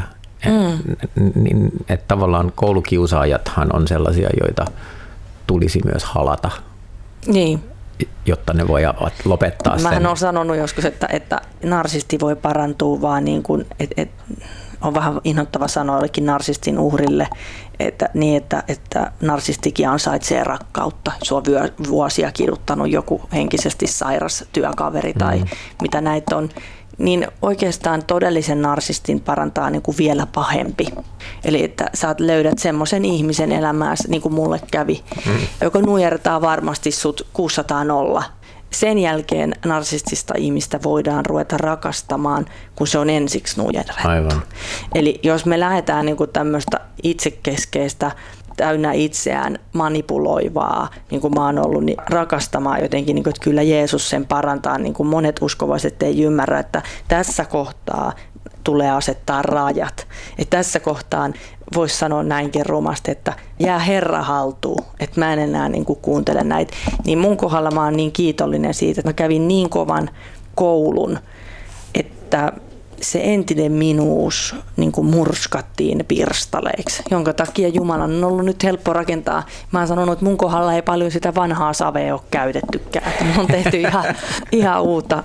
Että tavallaan koulukiusaajathan on sellaisia, joita tulisi myös halata. Niin. Jotta ne voi lopettaa sen. Mähän olen sanonut joskus, että narsisti voi parantua vaan niin kuin, on vähän inhottava sanoa jollekin narsistin uhrille, että narsistikin ansaitsee rakkautta. Se on vuosia kiduttanut joku henkisesti sairas työkaveri tai mitä näitä on. Niin oikeastaan todellisen narsistin parantaa niin kuin vielä pahempi. Eli että sä löydät semmoisen ihmisen elämääsi, niin kuin mulle kävi, joka nujertaa varmasti sut 600-0. Sen jälkeen narsistista ihmistä voidaan ruveta rakastamaan, kun se on ensiksi nujerrettu. Aivan. Eli jos me lähdetään niin kuin tämmöistä itsekeskeistä, täynnä itseään manipuloivaa, niin kuin mä oon ollut, niin rakastamaan jotenkin, niin kuin, että kyllä Jeesus sen parantaa, niin kuin monet uskovaiset ei ymmärrä, että tässä kohtaa tulee asettaa rajat. Että tässä kohtaan voisi sanoa näinkin rumasti, että jää Herra haltuun, että mä en enää niin kuin kuuntele näitä. Niin mun kohdalla mä oon niin kiitollinen siitä, että mä kävin niin kovan koulun, että se entinen minuus niin kuin murskattiin pirstaleiksi, jonka takia Jumalan on ollut nyt helppo rakentaa. Mä oon sanonut, että mun kohdalla ei paljon sitä vanhaa savea ole käytettykään. Että mun on tehty ihan uutta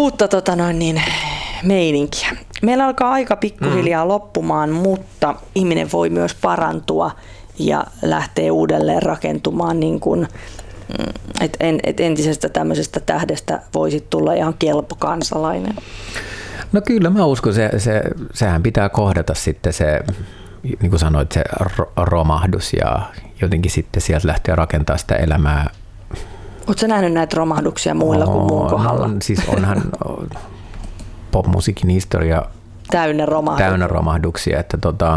meininkiä. Meillä alkaa aika pikkuhiljaa loppumaan, mutta ihminen voi myös parantua ja lähtee uudelleen rakentumaan niin kuin, että entisestä tämmöisestä tähdestä voisi tulla ihan kelpo kansalainen? No kyllä mä uskon, sehän pitää kohdata sitten se, niin kuin sanoit, se romahdus ja jotenkin sitten sieltä lähtee rakentamaan sitä elämää. Oletko sä nähnyt näitä romahduksia muilla kuin muun kohdalla? No, siis onhan popmusiikin historia täynnä romahduksia. Että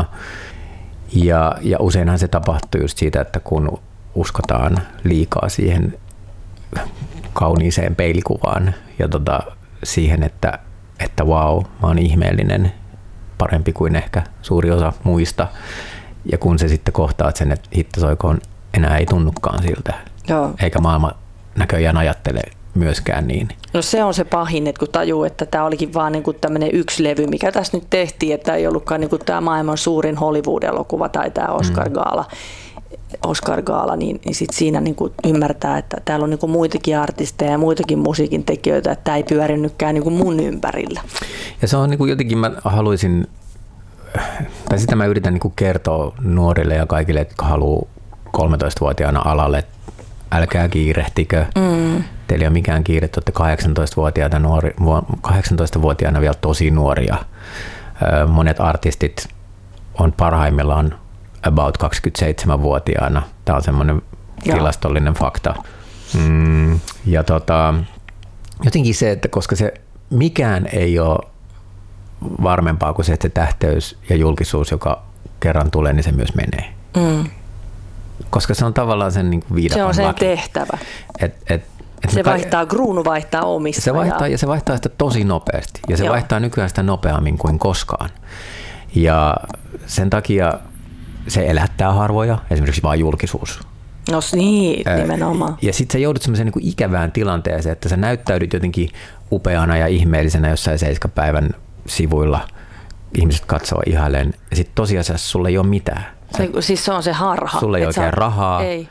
ja useinhan se tapahtuu just siitä, että kun uskotaan liikaa siihen kauniiseen peilikuvaan ja siihen, että vau, mä oon ihmeellinen, parempi kuin ehkä suuri osa muista. Ja kun se sitten kohtaat sen, että hittosoikoon enää ei tunnukaan siltä. Joo. Eikä maailma näköjään ajattele myöskään niin. No se on se pahin, että kun tajuu, että tämä olikin vaan niin kuin tämmöinen yksi levy, mikä tässä nyt tehtiin, että ei ollutkaan niin kuin tämä maailman suurin Hollywood-elokuva tai tämä Oscar-gaala, niin sitten siinä niin kuin ymmärtää, että täällä on niin kuin muitakin artisteja ja muitakin musiikin tekijöitä, että tämä ei pyörinytkään niin kuin mun ympärillä. Ja se on niin kuin jotenkin, mä haluaisin, tai sitä mä yritän niin kuin kertoa nuorille ja kaikille, jotka haluaa 13-vuotiaana alalle, että älkää kiirehtikö. Teillä ei ole mikään kiire, te olette 18-vuotiaana vielä tosi nuoria. Monet artistit on parhaimmillaan about 27-vuotiaana. Tämä on semmoinen tilastollinen fakta. Ja jotenkin se, että koska se mikään ei ole varmempaa kuin se, että se tähteys ja julkisuus, joka kerran tulee, niin se myös menee. Koska se on tavallaan sen niin viidakon laki. Se on sen tehtävä. Kruunu vaihtaa omistajaa. Se vaihtaa sitä tosi nopeasti. Ja se vaihtaa nykyään sitä nopeammin kuin koskaan. Ja sen takia se elättää harvoja, esimerkiksi vain julkisuus. No niin, nimenomaan. Ja sitten sä joudut semmoiseen niin ikävään tilanteeseen, että sä näyttäydyt jotenkin upeana ja ihmeellisenä jossain 7-päivän sivuilla. Ihmiset katsoo ihailen. Ja sitten tosiasiassa sulla ei ole mitään. Siis se on se harha. Sulla ei oikein rahaa. Ei.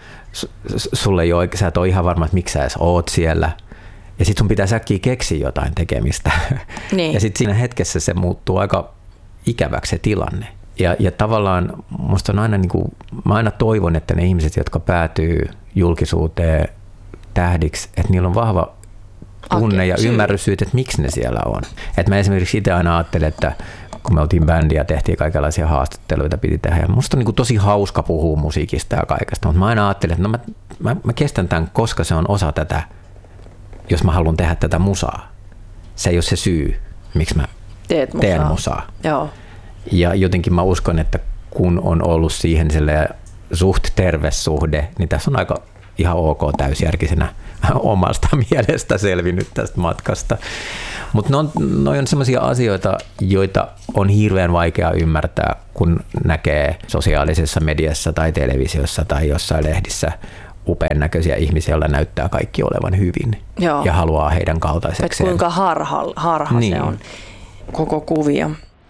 Sä et ole ihan varma, että miksi sä edes oot siellä. Ja sitten sun pitää säkkiä keksiä jotain tekemistä. Niin. Ja sitten siinä hetkessä se muuttuu aika ikäväksi se tilanne. Ja tavallaan musta on aina, mä aina toivon, että ne ihmiset, jotka päätyy julkisuuteen tähdiksi, että niillä on vahva tunne ja ymmärrys siitä, että miksi ne siellä on. Että mä esimerkiksi itse aina ajattelen, että kun me oltiin bändiä ja tehtiin kaikenlaisia haastatteluita, piti tehdä. Ja musta on tosi hauska puhua musiikista ja kaikesta, mutta mä aina ajattelen, että mä kestän tämän, koska se on osa tätä, jos mä haluan tehdä tätä musaa. Se ei ole se syy, miksi mä teen musaa. Joo. Ja jotenkin mä uskon, että kun on ollut siihen suht terve suhde, niin tässä on aika ihan ok täysjärkisenä omasta mielestä selvinnyt tästä matkasta. Mutta noi on sellaisia asioita, joita on hirveän vaikea ymmärtää, kun näkee sosiaalisessa mediassa tai televisiossa tai jossain lehdissä upean näköisiä ihmisiä, joilla näyttää kaikki olevan hyvin. Joo. Ja haluaa heidän kaltaisekseen. Kuinka harha niin. Se on koko kuvio.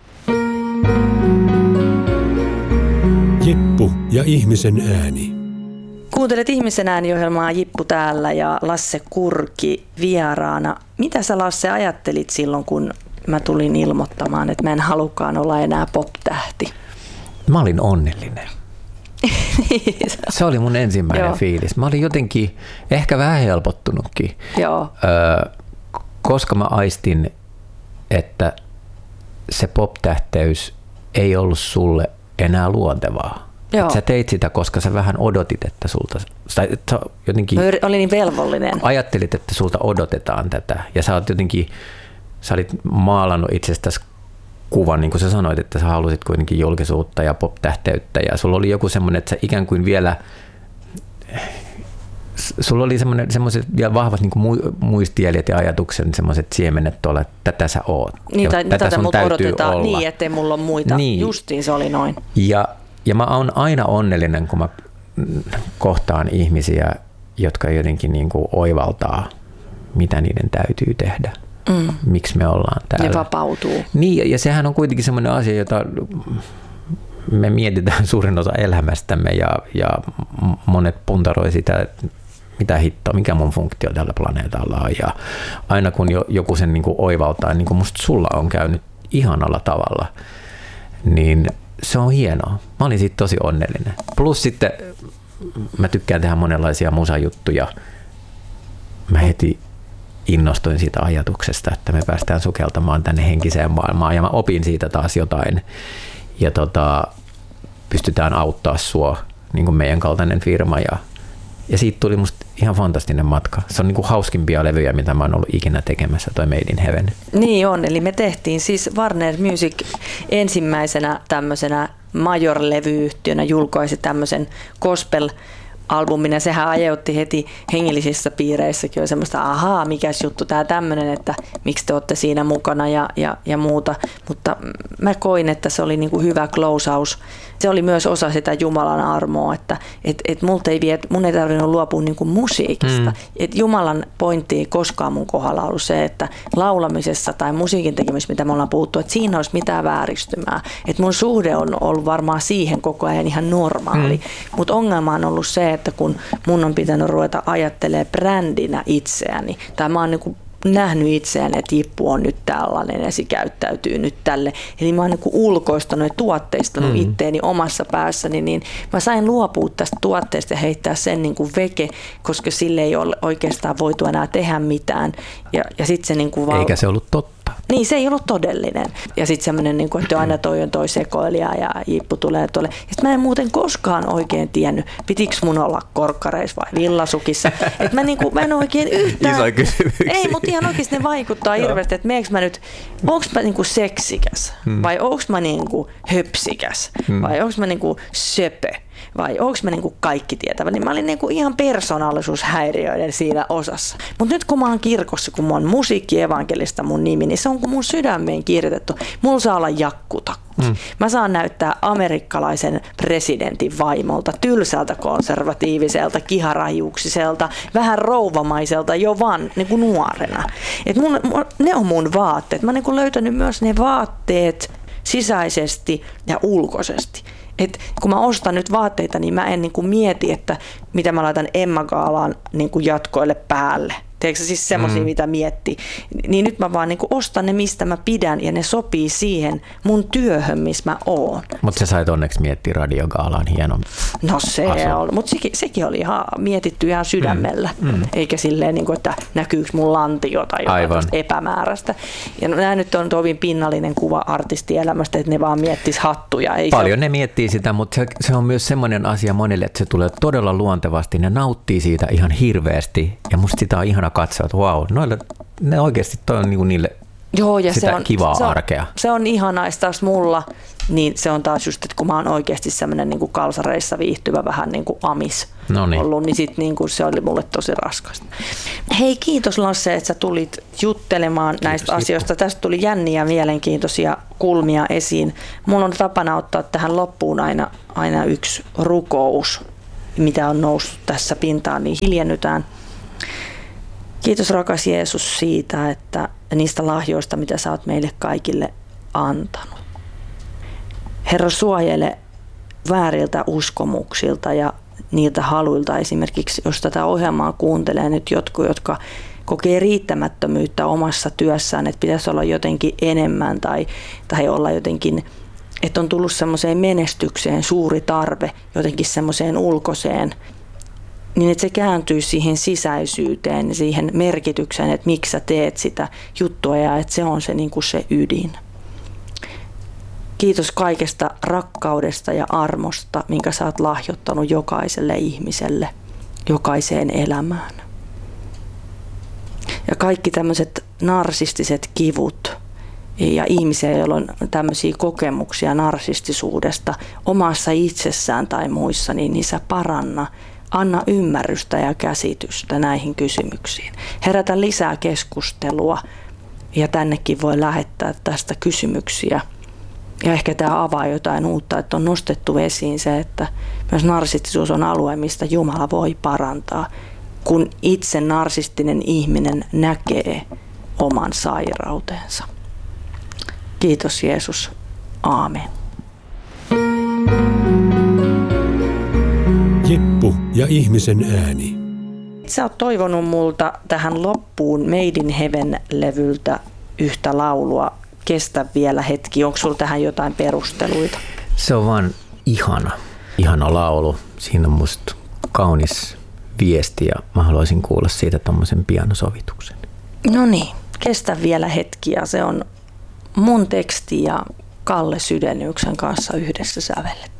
Jippu ja ihmisen ääni. Kuuntelet Ihmisen ääni-ohjelmaa, Jippu täällä ja Lasse Kurki vieraana. Mitä sä, Lasse, ajattelit silloin, kun mä tulin ilmoittamaan, että mä en halukaan olla enää pop-tähti? Mä olin onnellinen. Se oli mun ensimmäinen fiilis. Mä olin jotenkin ehkä vähän helpottunutkin, koska mä aistin, että se pop-tähteys ei ollut sulle enää luontevaa. Sä teit sitä, koska sä vähän odotit, että sulta, sä jotenkin olin niin velvollinen. Ajattelit, että sulta odotetaan tätä. Ja sä olit maalannut itsestäsi kuvan, niin kuin sä sanoit, että sä halusit kuitenkin julkisuutta ja pop-tähteyttä. Ja sulla oli joku semmoinen, että sä ikään kuin vielä, sulla oli semmoiset vielä vahvat niin kuin muistijäljet ja ajatuksen semmoiset siemenet tuolla, että tätä sä oot. Niin, tätä mut odotetaan olla. Niin, ettei mulla ole muita. Niin. Justiin se oli noin. Ja mä oon aina onnellinen, kun mä kohtaan ihmisiä, jotka jotenkin niin kuin oivaltaa, mitä niiden täytyy tehdä. Miksi me ollaan täällä. Ne vapautuu. Niin, ja sehän on kuitenkin semmoinen asia, jota me mietitään suurin osa elämästämme ja monet puntaroi sitä, että mitä hittoa, mikä mun funktio tällä planeetalla on. Ja aina kun joku sen niin kuin oivaltaa, niin kuin musta sulla on käynyt ihanalla tavalla, niin se on hienoa. Mä olin siitä tosi onnellinen. Plus sitten mä tykkään tehdä monenlaisia musajuttuja. Mä heti innostuin siitä ajatuksesta, että me päästään sukeltamaan tänne henkiseen maailmaan ja mä opin siitä taas jotain. Ja pystytään auttaa sua, niin kuin meidän kaltainen firma. Ja siitä tuli musta ihan fantastinen matka. Se on niin kuin hauskimpia levyjä, mitä mä oon ollut ikinä tekemässä, toi Made in Heaven. Niin on, eli me tehtiin siis Warner Music ensimmäisenä tämmöisenä major-levyyhtiönä julkaisi tämmöisen gospel-albumin, ja sehän aiheutti heti hengellisissä piireissäkin jo semmoista, ahaa, mikäs juttu tää tämmönen, että miksi te olette siinä mukana ja muuta, mutta mä koin, että se oli niinku hyvä closeaus. Se oli myös osa sitä Jumalan armoa, että mun ei tarvinnut luopua niinku musiikista. Et Jumalan pointti ei koskaan mun kohdalla ollut se, että laulamisessa tai musiikin tekemisessä, mitä me ollaan puhuttu, että siinä olisi mitään vääristymää. Et mun suhde on ollut varmaan siihen koko ajan ihan normaali. Mutta ongelma on ollut se, että kun mun on pitänyt ruveta ajattelemaan brändinä itseäni, tai mä oon niinku nähnyt itseään, että Jippu on nyt tällainen ja se käyttäytyy nyt tälle. Eli mä oon niin kuin ulkoistanut ja tuotteistanut itteeni omassa päässäni, niin mä sain luopua tästä tuotteesta ja heittää sen niin kuin veke, koska sille ei ole oikeastaan voitu enää tehdä mitään. Ja sit se niin kuin eikä se ollut totta. Niin, se ei ollut todellinen. Ja sitten semmoinen, niin että aina toi on toi sekoilija ja Jippu tulee tuolle. Ja sitten mä en muuten koskaan oikein tiennyt, pitikö mun olla korkkareissa vai villasukissa. Että mä en oikein yhtään. Isoja kysymyksiä. Ei, mutta ihan oikeasti ne vaikuttaa hirveästi, että onko mä niinku seksikäs vai onko mä niinku höpsikäs vai onko mä niinku söpö. Vai onko mä niinku kaikki tietävä, niin mä olin niinku ihan persoonallisuushäiriöiden siinä osassa. Mutta nyt kun mä oon kirkossa, kun mä oon musiikkievankelista mun nimi, niin se on kun mun sydämeen kirjoitettu. Mulla saa olla jakkutakku. Mä saan näyttää amerikkalaisen presidentin vaimolta, tylsältä konservatiiviselta, kiharahiuksiselta, vähän rouvamaiselta jo vaan niinku nuorena. Et ne on mun vaatteet. Mä oon niinku löytänyt myös ne vaatteet sisäisesti ja ulkoisesti. Et kun mä ostan nyt vaatteita, niin mä en niin kuin mieti, että mitä mä laitan Emma Gaalaan niin kuin jatkoille päälle. Tiedätkö siis semmoisia, mitä miettii. Niin nyt mä vaan niin kuin ostan ne, mistä mä pidän, ja ne sopii siihen mun työhön, missä mä oon. Mutta sä sait onneksi miettiä radiogaalaan hienon. No se on, mutta sekin oli ihan mietitty ihan sydämellä. Eikä silleen, niin kuin, että näkyykö mun lantio tai jotain epämääräistä. Ja nämä nyt on tovin pinnallinen kuva artistielämästä, että ne vaan miettis hattuja. Ei paljon ne miettii sitä, mutta se on myös semmoinen asia monille, että se tulee todella luontevasti. Ne nauttii siitä ihan hirveästi, ja musta sitä on ihana katsoa, että vau, ne oikeasti toi on niinku niille ja sitä kivaa arkea. Se on ihanaa, taas mulla, niin se on taas just, että kun mä oon oikeasti semmoinen niinku kalsareissa viihtyvä vähän niin kuin amis ollut, niin sit niinku se oli mulle tosi raskasta. Hei, kiitos Lasse, että sä tulit juttelemaan näistä asioista. Tästä tuli jänniä ja mielenkiintoisia kulmia esiin. Mulla on tapana ottaa tähän loppuun aina yksi rukous, mitä on noussut tässä pintaan, niin hiljennytään. Kiitos rakas Jeesus siitä, että niistä lahjoista, mitä sä oot meille kaikille antanut. Herra, suojele vääriltä uskomuksilta ja niiltä haluilta. Esimerkiksi jos tätä ohjelmaa kuuntelee nyt jotkut, jotka kokee riittämättömyyttä omassa työssään, että pitäisi olla jotenkin enemmän tai olla jotenkin, että on tullut semmoiseen menestykseen suuri tarve, jotenkin semmoiseen ulkoiseen, niin että se kääntyy siihen sisäisyyteen, siihen merkitykseen, että miksi sä teet sitä juttua ja että se on se, niin kuin se ydin. Kiitos kaikesta rakkaudesta ja armosta, minkä sä oot lahjoittanut jokaiselle ihmiselle, jokaiseen elämään. Ja kaikki tämmöiset narsistiset kivut ja ihmisiä, joilla on tämmöisiä kokemuksia narsistisuudesta omassa itsessään tai muissa, niin sä paranna. Anna ymmärrystä ja käsitystä näihin kysymyksiin. Herätä lisää keskustelua ja tännekin voi lähettää tästä kysymyksiä. Ja ehkä tämä avaa jotain uutta, että on nostettu esiin se, että myös narsistisuus on alue, mistä Jumala voi parantaa, kun itse narsistinen ihminen näkee oman sairautensa. Kiitos Jeesus. Aamen. Jippu ja ihmisen ääni. Sä oot toivonut multa tähän loppuun Made in Heaven-levyltä yhtä laulua. Kestä vielä hetki. Onko sulla tähän jotain perusteluita? Se on vaan ihana laulu. Siinä on musta kaunis viesti ja mä haluaisin kuulla siitä tommosen pianosovituksen. No niin, kestä vielä hetki ja se on mun teksti ja Kalle Sydeniuksen kanssa yhdessä sävelletty.